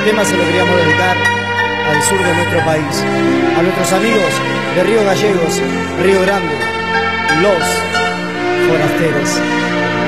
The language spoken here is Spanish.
tema se lo queríamos dedicar al sur de nuestro país, a nuestros amigos de Río Gallegos, Río Grande, los forasteros.